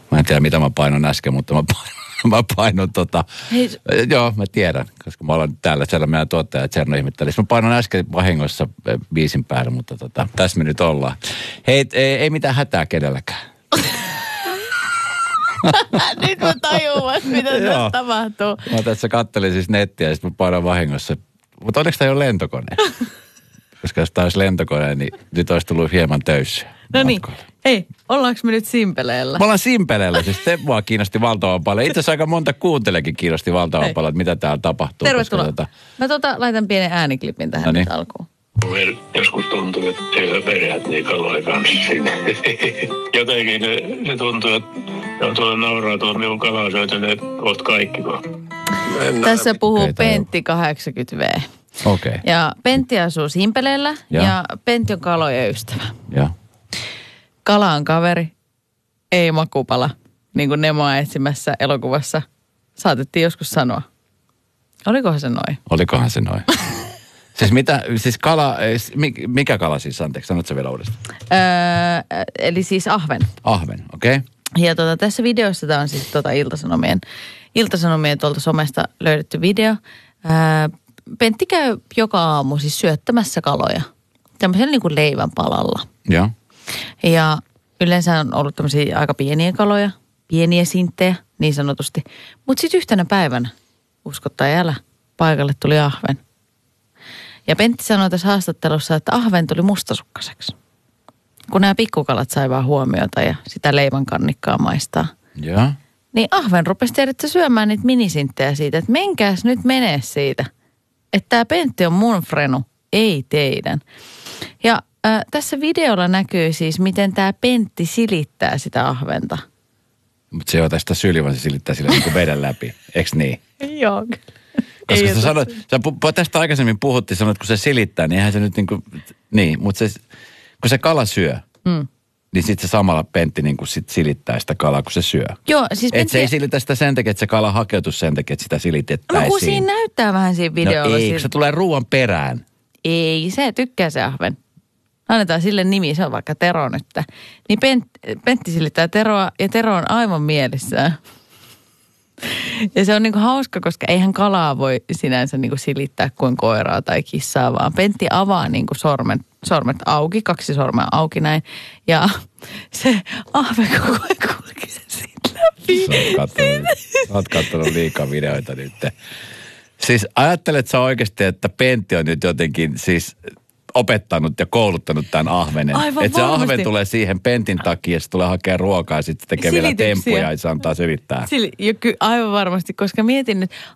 Mä en tiedä, mitä mä painon äsken, mutta mä painon Joo, mä tiedän, koska mä olen täällä siellä meidän tuottaja Tserno ihmetteli. Mä painon äsken vahingossa biisin päälle, mutta tässä me nyt ollaan. Hei, ei mitään hätää kenelläkään. Nyt mä tajun, mitä tässä tapahtuu. Mä tässä kattelin siis nettiä ja sitten mä painan vahingossa. Mutta onneksi tämä ei ole lentokone. Koska jos tämä olisi lentokone, niin nyt olisi tullut hieman töyssiä. No niin. Hei, ollaanko me nyt Simpeleellä? Me ollaan Simpeleellä. Siis te mua kiinnosti valtavan paljon. Itse asiassa aika monta kuuntelekin kiinnosti valtavan paljon, että mitä täällä tapahtuu. Tervetuloa. Mä laitan pienen ääniklipin tähän nyt alkuun. Joskus tuntuu, että ei ole perheet niin kaloja kanssa sinne. Jotenkin ne tuntuu, että tuolla nauraa tuolla minun kalasyötä, että oot kaikki vaan. Tässä puhuu Pentti 80V. Okei. Ja Pentti asuu Simpeleellä ja Pentti on kalojen ystävä. Ja. Kala on kaveri, ei makupala, niin kuin Nemoa etsimässä elokuvassa saatettiin joskus sanoa. Olikohan se noin? Olikohan se noin? Mikä kala siis, anteeksi, sanotko vielä uudestaan? Eli siis ahven. Ahven, okei. Okay. Ja tässä videossa, tämä on siis Ilta-Sanomien tuolta somesta löydetty video. Pentti käy joka aamu siis syöttämässä kaloja. Tämmöisellä niin kuin leivän palalla. Joo. Ja yleensä on ollut tämmöisiä aika pieniä kaloja, pieniä sinttejä niin sanotusti. Mutta sitten yhtenä päivänä, usko tai älä, paikalle tuli ahven. Ja Pentti sanoi tässä haastattelussa, että ahven tuli mustasukkaiseksi. Kun nämä pikkukalat sai vaan huomiota ja sitä leivän kannikkaa maistaa. Joo. Niin ahven rupesi tiedätkö syömään niitä minisinttejä siitä, että menkääs nyt menee siitä. Että tämä Pentti on mun frenu, ei teidän. Ja tässä videolla näkyy siis, miten tämä Pentti silittää sitä ahventa. Mutta se ei ota sitä syliä, vaan se silittää sille niin kuin veden läpi. Eiks niin? Joo. Koska sä sanoit, tästä aikaisemmin puhuttiin, sanoit, että kun se silittää, niin eihän se nyt mutta kun se kala syö, niin sitten se samalla Pentti niin kuin sit silittää sitä kalaa, kun se syö. Joo, siis Pentti... se ei silitä sitä sen takia, että se kala hakeutuisi sen takia, että sitä silitettäisiin. No kun siinä näyttää vähän siinä videolla. No ei, kun se tulee ruoan perään. Ei, se tykkää se ahven. Annetaan sille nimi, se on vaikka Tero nyt. Niin Pentti silittää Teroa ja Tero on aivan mielissään. Ja se on niinku hauska, koska eihän kalaa voi sinänsä niinku silittää kuin koiraa tai kissaa, vaan Pentti avaa niinku sormet auki, 2 sormea auki näin. Ja se ahve koko ajan kulki sen siitä läpi. Oot kattonut liikaa videoita nyt. Siis ajattelet sä oikeasti, että Pentti on nyt jotenkin siis opettanut ja kouluttanut tämän ahvenen. Että se ahven tulee siihen Pentin takia, se tulee hakea ruokaa ja sitten tekee vielä temppuja ja se antaa selittää. Aivan varmasti, koska mietin nyt,